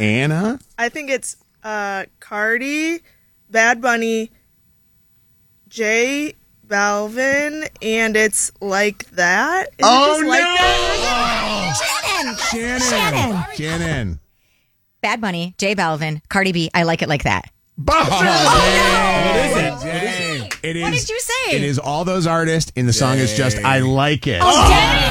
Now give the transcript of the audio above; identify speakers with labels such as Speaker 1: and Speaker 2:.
Speaker 1: Anna?
Speaker 2: I think it's Cardi, Bad Bunny, J Balvin, and it's Like That. Is it just Like That?
Speaker 1: Shannon.
Speaker 3: Bad Bunny, J Balvin, Cardi B, I Like It Like That.
Speaker 1: What is
Speaker 3: What did you say?
Speaker 1: It is all those artists, and the song is just I Like It.
Speaker 3: Oh, dang!